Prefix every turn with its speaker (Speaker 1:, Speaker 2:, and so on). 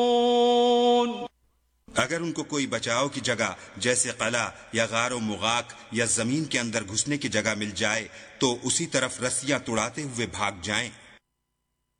Speaker 1: अगर उनको कोई बचाव की जगह जैसे कला या गारो मुगाक या जमीन के अंदर घुसने की जगह मिल जाए तो उसी तरफ रस्सियां तुड़ाते हुए भाग जाएं।